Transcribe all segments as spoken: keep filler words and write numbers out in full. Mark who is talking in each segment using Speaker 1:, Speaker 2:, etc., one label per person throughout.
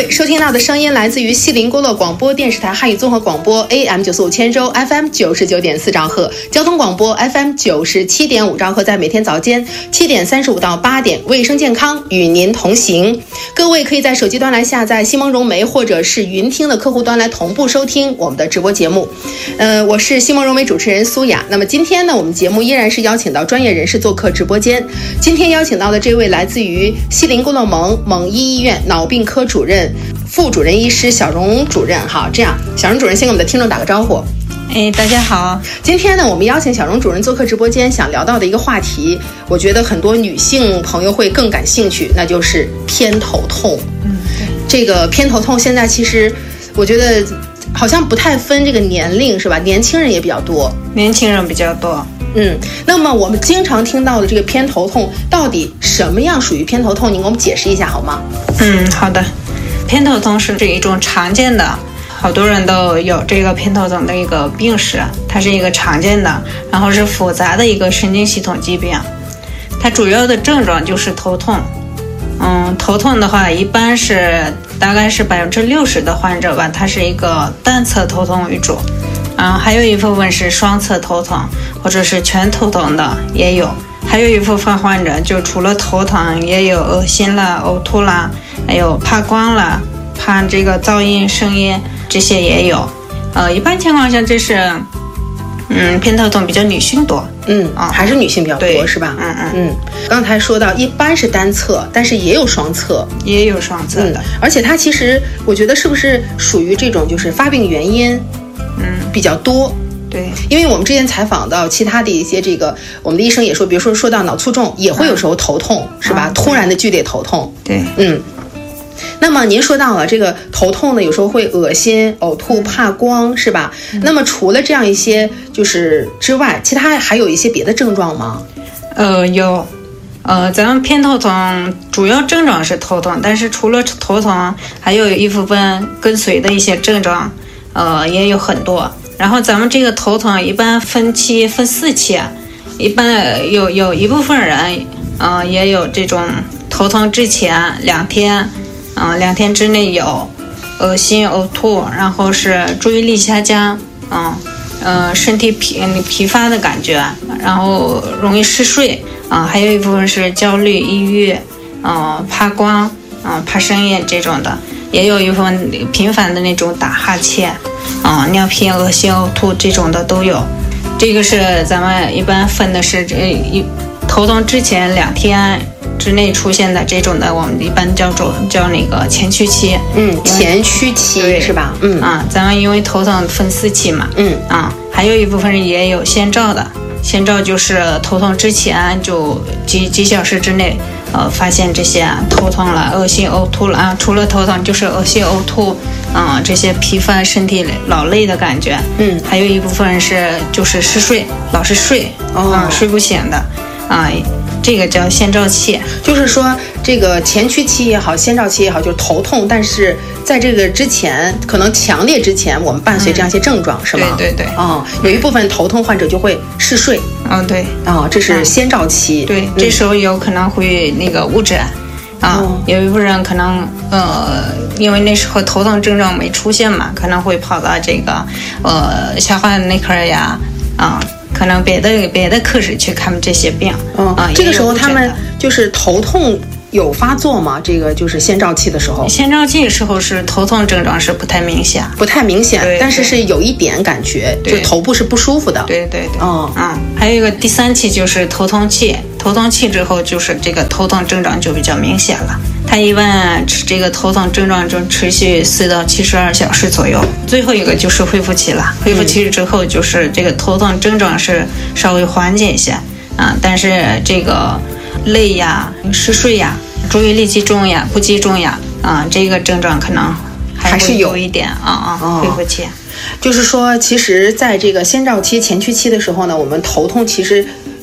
Speaker 1: 位收听到的声音来自于西林郭勒广播电视台汉语综合广播 A M 九四五千州 F M 九十九点四兆赫，交通广播 F M 九十七点五兆赫，在每天早间七点三十五到八点，卫生健康与您同行。各位可以在手机端来下载西蒙融媒或者是云听的客户端来同步收听我们的直播节目。呃，我是西蒙融媒主持人苏雅。那么今天呢，我们节目依然是邀请到专业人士做客直播间。今天邀请到的这位来自于西林郭勒盟蒙医医院脑病科主任、副主任医师小荣主任。好，这样小荣主任先给我们的听众打个招呼。
Speaker 2: 哎，大家好。今
Speaker 1: 天呢，我们邀请小荣主任做客直播间，想聊到的一个话题，我觉得很多女性朋友会更感兴趣，那就是偏头痛。
Speaker 2: 嗯，对。
Speaker 1: 这个偏头痛现在其实我觉得好像不太分这个年龄，是吧？年轻人也比较多。
Speaker 2: 年轻人比较多。
Speaker 1: 嗯，那么我们经常听到的这个偏头痛，到底什么样属于偏头痛？您给我们解释一下好吗？
Speaker 2: 嗯，好的。偏头痛是这一种常见的，好多人都有这个偏头痛的一个病史，它是一个常见的，然后是复杂的一个神经系统疾病。它主要的症状就是头痛。嗯，头痛的话，一般是大概是百分之六十的患者吧，它是一个单侧头痛为主。嗯，还有一部分是双侧头痛或者是全头痛的也有，还有一部分患者就除了头疼也有恶心啦、呕吐啦，还有怕光啦、怕这个噪音声音，这些也有。呃，一般情况下这是嗯偏头痛比较女性多。
Speaker 1: 嗯啊、哦，还是女性比较多是吧？
Speaker 2: 嗯嗯
Speaker 1: 嗯。刚才说到一般是单侧，但是也有双侧，
Speaker 2: 也有双侧的、
Speaker 1: 嗯。而且它其实我觉得是不是属于这种就是发病原因
Speaker 2: 嗯
Speaker 1: 比较多？
Speaker 2: 对，
Speaker 1: 因为我们之前采访到其他的一些这个我们的医生也说，比如说说到脑卒中也会有时候头痛、嗯、是吧、嗯、突然的剧烈头痛。
Speaker 2: 对，
Speaker 1: 嗯。那么您说到了这个头痛呢，有时候会恶心、呕吐、怕光，是吧、嗯、那么除了这样一些就是之外，其他还有一些别的症状吗？
Speaker 2: 呃有呃咱们偏头痛主要症状是头痛，但是除了头痛还有一部分跟随的一些症状呃也有很多。然后咱们这个头痛一般分期分四期，一般有有一部分人呃也有这种头痛之前两天嗯、呃，两天之内有恶心、呕吐，然后是注意力下降，嗯，呃，身体疲疲乏的感觉，然后容易嗜睡，啊、呃，还有一部分是焦虑、抑郁，嗯、呃，怕光，嗯、呃，怕声音这种的，也有一部分频繁的那种打哈欠，啊、呃，尿频、恶心、呕吐这种的都有。这个是咱们一般分的是这一头痛之前两天之内出现的这种的，我们一般叫做叫那个前驱期。
Speaker 1: 嗯，前驱期是吧？嗯
Speaker 2: 啊，咱们因为头疼分四期嘛。
Speaker 1: 嗯
Speaker 2: 啊，还有一部分人也有先兆的，先兆就是头痛之前就几几小时之内，呃，发现这些头痛了、恶心、呕吐了啊。除了头疼就是恶心、呕吐，啊、呃，这些疲乏、身体劳累的感觉。
Speaker 1: 嗯，
Speaker 2: 还有一部分是就是嗜睡，老是睡，
Speaker 1: 哦、
Speaker 2: 啊，睡不醒的，啊。这个叫先兆期，
Speaker 1: 就是说这个前驱期也好，先兆期也好，就是头痛，但是在这个之前，可能强烈之前，我们伴随这样一些症状，嗯、是吗？
Speaker 2: 对对对。
Speaker 1: 哦，有一部分头痛患者就会嗜睡。
Speaker 2: 嗯，对。
Speaker 1: 哦，这是先兆期。
Speaker 2: 嗯、对、嗯，这时候有可能会那个误诊。啊、哦，有一部分人可能呃，因为那时候头痛症状没出现嘛，可能会跑到这个呃消化内科呀，啊。可能别的别的科室去看这些病，
Speaker 1: 嗯啊，这个时候他们就是头痛有发作吗？这个就是先兆期的时候。
Speaker 2: 先兆期的时候是头痛症状是不太明显，
Speaker 1: 不太明显，但是是有一点感觉，就头部是不舒服的。
Speaker 2: 对对对，
Speaker 1: 哦，
Speaker 2: 嗯，还有一个第三期就是头痛期，头痛期之后就是这个头痛症状就比较明显了。它一般这个头痛症状就持续四到七十二小时左右。最后一个就是恢复期了，恢复期之后就是这个头痛症状是稍微缓解一些啊，但是这个累呀、嗜睡呀、注意力集中呀、不集中呀啊，这个症状可能
Speaker 1: 还是有
Speaker 2: 一点啊啊、哦、恢复期。
Speaker 1: 就是说，其实在这个先兆期、前驱期的时候呢，我们头痛其实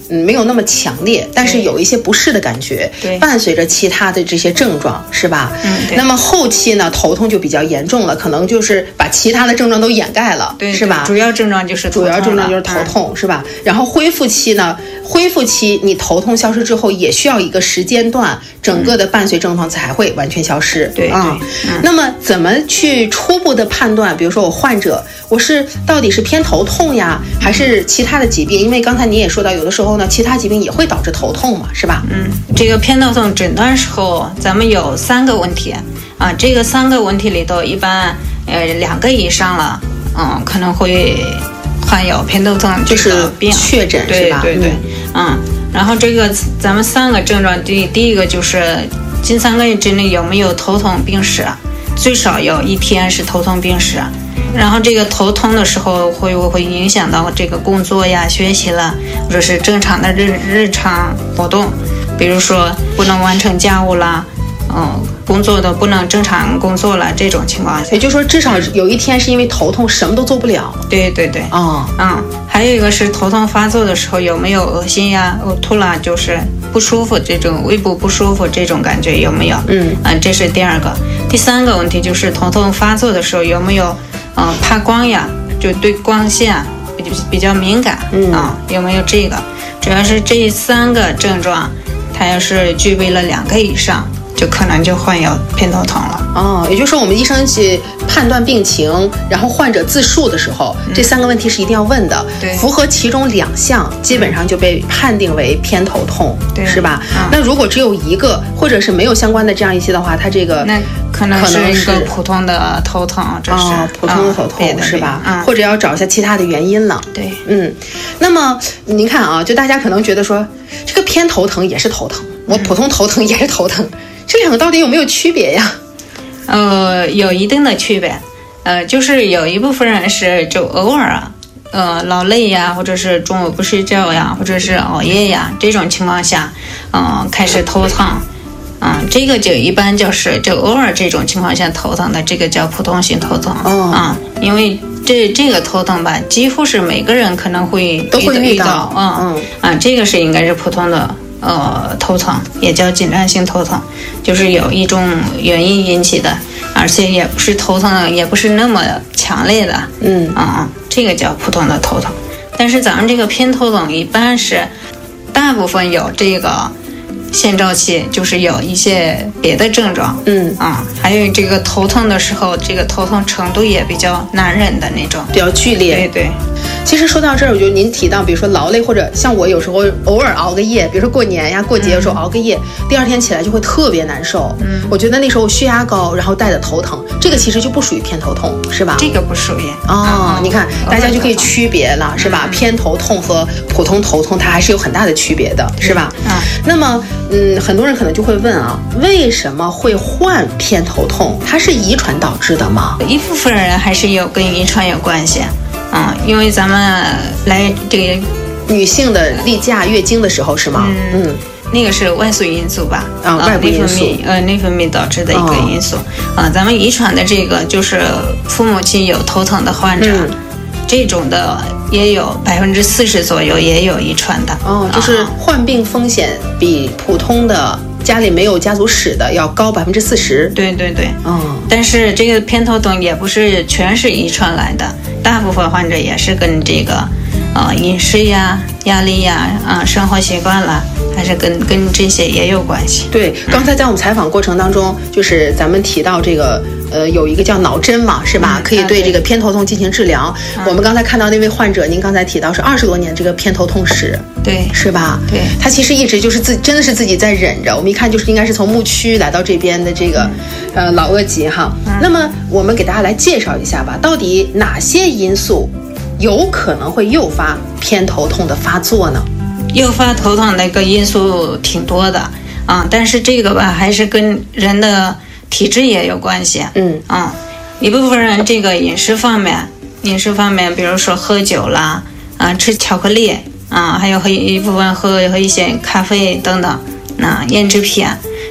Speaker 1: 嗯没有那么强烈，但是有一些不适的感觉，
Speaker 2: 对，
Speaker 1: 伴随着其他的这些症状，是吧？
Speaker 2: 嗯，对。
Speaker 1: 那么后期呢，头痛就比较严重了，可能就是把其他的症状都掩盖了，
Speaker 2: 对，
Speaker 1: 是吧？
Speaker 2: 主要症状就是头痛，
Speaker 1: 主要症状就是头痛，嗯、是吧？然后恢复期呢，恢复期你头痛消失之后，也需要一个时间段，整个的伴随症状才会完全消失。
Speaker 2: 嗯、对啊、
Speaker 1: 嗯。那么怎么去初步的判断？比如说我患者，我是到底是偏头痛呀，还是其他的疾病？因为刚才你也说到，有的时候呢，其他疾病也会导致头痛嘛，是吧？
Speaker 2: 嗯，这个偏头痛诊断时候，咱们有三个问题啊，这个三个问题里头，一般呃两个以上了，嗯，可能会患有偏头痛这个病，
Speaker 1: 就是确诊是吧？
Speaker 2: 对对对，嗯，嗯然后这个咱们三个症状，第第一个就是近三个月之内有没有头痛病史，最少有一天是头痛病史。然后这个头痛的时候会会影响到这个工作呀、学习了，或者是正常的日日常活动，比如说不能完成家务啦，嗯，工作的不能正常工作了这种情况下，
Speaker 1: 也就是说至少有一天是因为头痛什么都做不了。
Speaker 2: 对对对，
Speaker 1: 哦，
Speaker 2: 嗯，还有一个是头痛发作的时候有没有恶心呀、呕吐啦，就是不舒服这种胃部不舒服这种感觉有没有？
Speaker 1: 嗯
Speaker 2: 嗯，这是第二个。第三个问题就是头痛发作的时候有没有？嗯，怕光呀，就对光线比较比较敏感，
Speaker 1: 嗯
Speaker 2: 啊，有没有这个？主要是这三个症状，它要是具备了两个以上，就可能就患有偏头痛了。
Speaker 1: 哦，也就是说我们医生去判断病情，然后患者自述的时候，嗯、这三个问题是一定要问的。
Speaker 2: 对，
Speaker 1: 符合其中两项，基本上就被判定为偏头痛，
Speaker 2: 对，
Speaker 1: 是吧？
Speaker 2: 嗯、
Speaker 1: 那如果只有一个，或者是没有相关的这样一些的话，它这个
Speaker 2: 那可能是一个普通的头痛，这是、
Speaker 1: 哦、普通的头痛、
Speaker 2: 嗯、
Speaker 1: 是吧？
Speaker 2: 嗯、
Speaker 1: 或者要找一下其他的原因了。
Speaker 2: 对，
Speaker 1: 嗯，那么您看啊，就大家可能觉得说，这个偏头疼也是头疼，我普通头疼也是头疼，嗯、这两个到底有没有区别呀？
Speaker 2: 呃，有一定的区别，呃，就是有一部分人是就偶尔啊，呃，劳累呀，或者是中午不睡觉呀，或者是熬夜呀，这种情况下，嗯、呃，开始头疼，嗯、呃，这个就一般就是就偶尔这种情况下头疼的，这个叫普通性头疼，
Speaker 1: 哦，
Speaker 2: 啊、嗯，因为这这个头疼吧，几乎是每个人可能会
Speaker 1: 都会遇
Speaker 2: 到，嗯嗯，啊，这个是应该是普通的。呃，头疼也叫紧张性头疼，就是有一种原因引起的，而且也不是头疼，也不是那么强烈的，
Speaker 1: 嗯
Speaker 2: 啊、嗯，这个叫普通的头疼。但是咱们这个偏头疼一般是大部分有这个先兆期，就是有一些别的症状，
Speaker 1: 嗯
Speaker 2: 啊、嗯，还有这个头痛的时候，这个头痛程度也比较难忍的那种，
Speaker 1: 比较剧烈，
Speaker 2: 对对。
Speaker 1: 其实说到这儿，我觉得您提到，比如说劳累，或者像我有时候偶尔熬个夜，比如说过年呀、过节的时候熬个夜，嗯、第二天起来就会特别难受。
Speaker 2: 嗯，
Speaker 1: 我觉得那时候血压高，然后带着头疼，这个其实就不属于偏头痛，是吧？
Speaker 2: 这个不属于。
Speaker 1: 哦，
Speaker 2: 嗯、
Speaker 1: 你看，大家就可以区别了，是吧？
Speaker 2: 嗯、
Speaker 1: 偏头痛和普通头痛，它还是有很大的区别的，是吧？
Speaker 2: 啊、嗯。
Speaker 1: 那么，嗯，很多人可能就会问啊，为什么会患偏头痛？它是遗传导致的吗？
Speaker 2: 一部分人还是有跟遗传有关系。嗯，因为咱们来这个
Speaker 1: 女性的例假、月经的时候是吗？
Speaker 2: 嗯，嗯那个是外宿因素吧？
Speaker 1: 啊、哦，外部因素，
Speaker 2: 呃，内分泌导致的一个因素。啊、哦，咱们遗传的这个就是父母亲有头疼的患者，嗯、这种的也有百分之四十左右也有遗传的。
Speaker 1: 哦，就是患病风险比普通的家里没有家族史的要高百分之四十。
Speaker 2: 对对对，
Speaker 1: 嗯，
Speaker 2: 但是这个偏头痛也不是全是遗传来的，大部分患者也是跟这个，呃，饮食呀、压力呀、啊、呃、生活习惯了，还是跟跟这些也有关系。
Speaker 1: 对，刚才在我们采访过程当中，就是咱们提到这个。呃，有一个叫脑针嘛，是吧？
Speaker 2: 嗯、
Speaker 1: 可以对这个偏头痛进行治疗。嗯、我们刚才看到那位患者，您刚才提到是二十多年这个偏头痛史，
Speaker 2: 对，
Speaker 1: 是吧？
Speaker 2: 对，
Speaker 1: 他其实一直就是自真的是自己在忍着。我们一看就是应该是从牧区来到这边的这个、嗯、呃老鄂吉哈。嗯、那么我们给大家来介绍一下吧，到底哪些因素有可能会诱发偏头痛的发作呢？
Speaker 2: 诱发头痛的一个因素挺多的啊，但是这个吧还是跟人的体质也有关系，
Speaker 1: 嗯
Speaker 2: 啊，一部分人这个饮食方面，饮食方面，比如说喝酒啦，啊，吃巧克力，啊，还有和一部分喝和一些咖啡等等，那、啊、腌制品，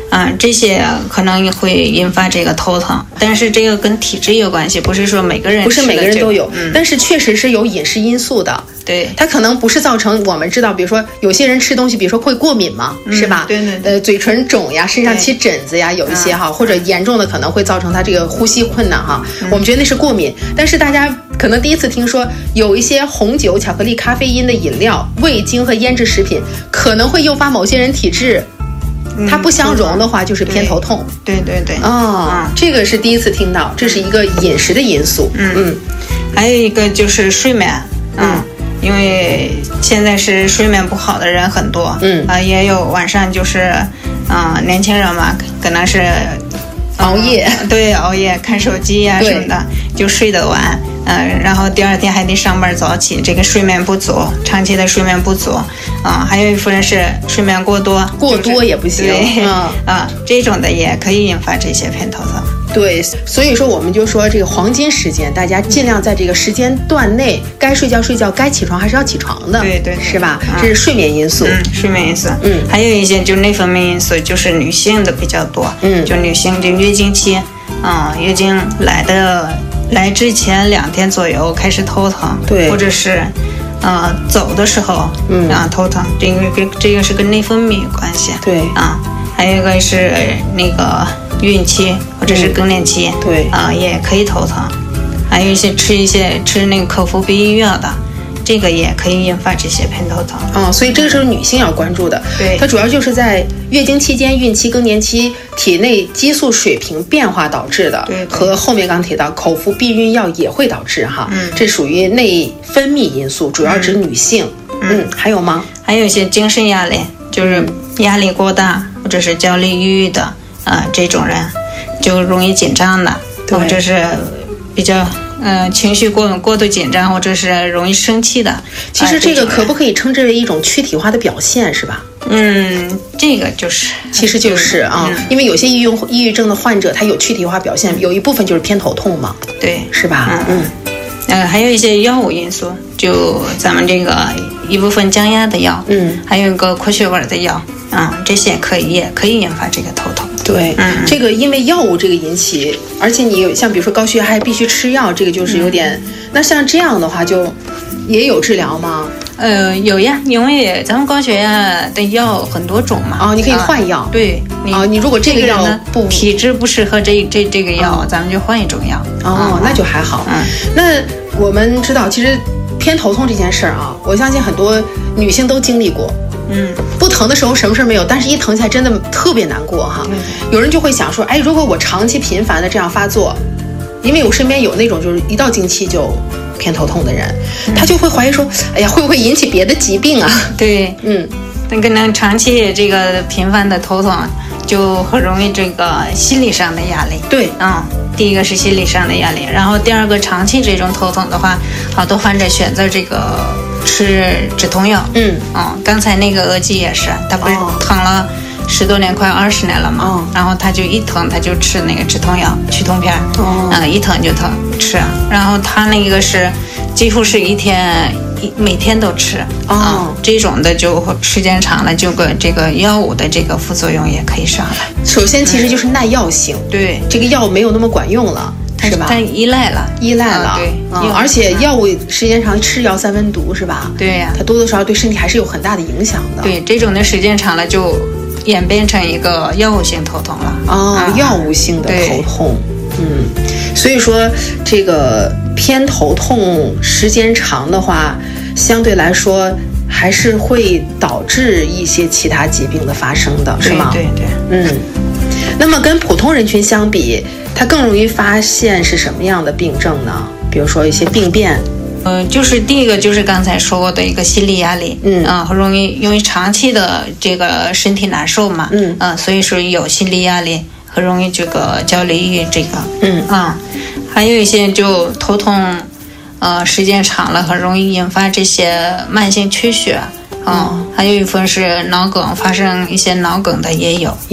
Speaker 2: 啊，这些可能会引发这个头疼，但是这个跟体质有关系，不是说每个人
Speaker 1: 不是每个人都有，
Speaker 2: 嗯、
Speaker 1: 但是确实是有饮食因素的。
Speaker 2: 对，
Speaker 1: 它可能不是造成我们知道，比如说有些人吃东西，比如说会过敏嘛，
Speaker 2: 嗯、
Speaker 1: 是吧？
Speaker 2: 对对对。
Speaker 1: 呃，嘴唇肿呀，身上起疹子呀，有一些哈，或者严重的可能会造成他这个呼吸困难哈。嗯、我们觉得那是过敏，但是大家可能第一次听说有一些红酒、巧克力、咖啡因的饮料、味精和腌制食品可能会诱发某些人体质。它不相容的话，就是偏头痛。
Speaker 2: 对对对。
Speaker 1: 哦、嗯，这个是第一次听到，这是一个饮食的因素。
Speaker 2: 嗯嗯。还有一个就是睡眠。嗯。因为现在是睡眠不好的人很多。嗯。啊、呃，也有晚上就是，啊、呃，年轻人嘛，可能是
Speaker 1: 熬夜。
Speaker 2: 呃、对，熬夜看手机呀、啊、什么的，就睡得晚。嗯、呃，然后第二天还得上班早起，这个睡眠不足，长期的睡眠不足，啊、呃，还有一部分是睡眠过多，
Speaker 1: 过多也不行，
Speaker 2: 对，啊、嗯呃，这种的也可以引发这些偏头疼。
Speaker 1: 对，所以说我们就说这个黄金时间，大家尽量在这个时间段内，该睡觉睡觉，该起床还是要起床的，
Speaker 2: 对对，
Speaker 1: 是吧？嗯、这是睡眠因素，
Speaker 2: 嗯，睡眠因素，
Speaker 1: 嗯，
Speaker 2: 还有一些就是内分泌因素，就是女性的比较多，嗯，就女性的月经期，啊、嗯，月经来的。来之前两天左右开始头疼，
Speaker 1: 对，
Speaker 2: 或者是，呃，走的时候，嗯，啊头疼，这个跟这个是跟内分泌有关系，
Speaker 1: 对，
Speaker 2: 啊，还有一个是那个孕期或者是更年期，
Speaker 1: 嗯、对，
Speaker 2: 啊也可以头疼，还有一些吃一些吃那个口服避孕药的。这个也可以引发这些偏头疼
Speaker 1: 啊、哦，所以这个是女性要关注的。
Speaker 2: 对，
Speaker 1: 它主要就是在月经期间、孕期、更年期体内激素水平变化导致的，
Speaker 2: 对，对
Speaker 1: 和后面刚提到口服避孕药也会导致哈。
Speaker 2: 嗯，
Speaker 1: 这属于内分泌因素，主要指女性。嗯，嗯还有吗？
Speaker 2: 还有一些精神压力，就是压力过大或者是焦虑、抑郁的啊、呃，这种人就容易紧张的，或者是比较。嗯，情绪过过度紧张，或者是容易生气的。
Speaker 1: 其实这个可不可以称之为一种躯体化的表现，是吧？
Speaker 2: 嗯，这个就是，
Speaker 1: 其实就是啊，嗯、因为有些抑郁抑郁症的患者，他有躯体化表现，有一部分就是偏头痛嘛，
Speaker 2: 对，
Speaker 1: 是吧？
Speaker 2: 嗯嗯。呃，还有一些药物因素，就咱们这个一部分降压的药，
Speaker 1: 嗯，
Speaker 2: 还有一个扩血管的药，啊、嗯，这些可以也可以引发这个头痛。
Speaker 1: 对，嗯，这个因为药物这个引起，而且你有像比如说高血压还必须吃药，这个就是有点。嗯、那像这样的话，就也有治疗吗？
Speaker 2: 呃，有呀，因为咱们高血压的药很多种嘛。
Speaker 1: 哦，你可以换药。
Speaker 2: 啊、对，你
Speaker 1: 哦，你如果这个药不
Speaker 2: 体质不适合这这这个药，嗯、咱们就换一种药。
Speaker 1: 哦，嗯、那就还好。
Speaker 2: 嗯，
Speaker 1: 那我们知道，其实偏头痛这件事儿啊，我相信很多女性都经历过。
Speaker 2: 嗯，
Speaker 1: 不疼的时候什么事儿没有，但是一疼起来真的特别难过哈。
Speaker 2: 嗯、
Speaker 1: 有人就会想说，哎，如果我长期频繁的这样发作，因为我身边有那种就是一到经期就偏头痛的人，嗯、他就会怀疑说，哎呀，会不会引起别的疾病啊？
Speaker 2: 对，
Speaker 1: 嗯，
Speaker 2: 那可能长期这个频繁的头痛，就很容易这个心理上的压力。
Speaker 1: 对，
Speaker 2: 嗯，第一个是心理上的压力，然后第二个长期这种头痛的话，好多患者选择这个。吃止痛药，
Speaker 1: 嗯，
Speaker 2: 哦，刚才那个额肌也是，他不是疼了十多年，快二十年了嘛，
Speaker 1: 哦，
Speaker 2: 然后他就一疼他就吃那个止痛药、去痛片，
Speaker 1: 哦，
Speaker 2: 嗯，一疼就疼吃，然后他那个是几乎是一天一每天都吃，
Speaker 1: 哦、
Speaker 2: 嗯，这种的就时间长了，就跟这个药物的这个副作用也可以上来。
Speaker 1: 首先其实就是耐药性，
Speaker 2: 嗯、对，
Speaker 1: 这个药没有那么管用了。是吧？
Speaker 2: 它依赖了，
Speaker 1: 依赖了，
Speaker 2: 嗯、对、
Speaker 1: 嗯，而且药物时间长，吃药三分毒，是吧？
Speaker 2: 对呀、啊，
Speaker 1: 它多多少少对身体还是有很大的影响的。
Speaker 2: 对，这种的时间长了就演变成一个药物性头痛了。
Speaker 1: 哦，嗯、药物性的头痛，嗯，所以说这个偏头痛时间长的话，相对来说还是会导致一些其他疾病的发生的，是吗？
Speaker 2: 对对对，
Speaker 1: 嗯。那么跟普通人群相比，它更容易发现是什么样的病症呢？比如说一些病变，
Speaker 2: 呃，就是第一个就是刚才说过的一个心理压力，
Speaker 1: 嗯
Speaker 2: 啊，很、呃、容易因为长期的这个身体难受嘛，
Speaker 1: 嗯
Speaker 2: 啊、呃，所以说有心理压力，很容易这个焦虑抑郁这个，
Speaker 1: 嗯
Speaker 2: 啊，还有一些就头痛，呃，时间长了很容易引发这些慢性缺血，啊、呃，
Speaker 1: 嗯、
Speaker 2: 还有一部分是脑梗，发生一些脑梗的也有。